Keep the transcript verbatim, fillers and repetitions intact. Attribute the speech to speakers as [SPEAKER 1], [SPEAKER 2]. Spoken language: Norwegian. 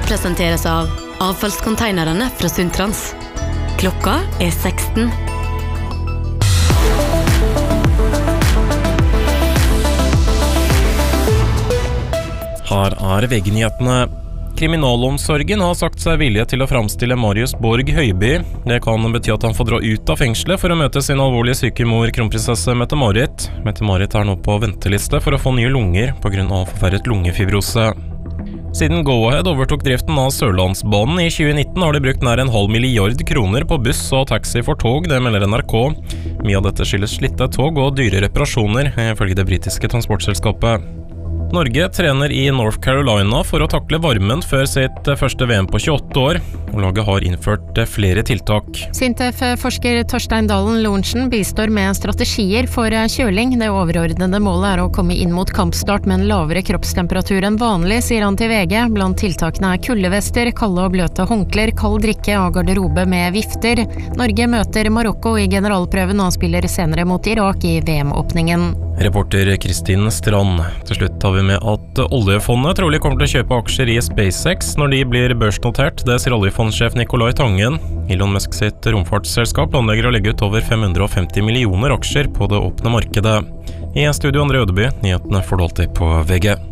[SPEAKER 1] presenteres av avfallskonteinerne fra Sundtrans. Klokka er seksten.
[SPEAKER 2] Her er V G-nyhetene. Kriminalomsorgen har sagt seg vilje til å framstille Marius Borg Høiby. Det kan bety at han får dra ut av fengselet for å møte sin alvorlige syke mor, kronprinsesse Mette-Marit. Mette-Marit er nå på venteliste for å få nye lunger på grunn av forverret lungefibrose. Siden Go-Ahead overtok driften av Sørlandsbanen i tjue nitten har de brukt nær en halv milliard kroner på buss og taxi for tog, det melder N R K. Mye av dette skyldes slitte tog og dyre reparasjoner, ifølge det britiske transportselskapet. Norge trener i North Carolina for å takle varmen før sitt første V M på tjueåtte år, og laget har innført flere tiltak.
[SPEAKER 3] Sintef-forsker Torstein Dalen Lorentzen bistår med strategier for kjøling. Det overordnede målet er å komme inn mot kampstart med en lavere kroppstemperatur enn vanlig, sier han til V G. Blant tiltakene er kuldevester, kalde og bløte håndklær, kald drikke og garderobe med vifter. Norge møter Marokko i generalprøven og spiller senere mot Irak i V M-åpningen.
[SPEAKER 2] Reporter Kristin Strand. Til slutt tar vi med at oljefondet trolig kommer til å kjøpe aksjer i SpaceX når de blir børsnotert. Det sier oljefondsjef Nicolai Tangen. Elon Musk sitt romfartsselskap planlegger å legge ut over fem hundre og femti millioner aksjer på det åpne markedet. I studio André Ødeby, nyhetene får du alltid på V G.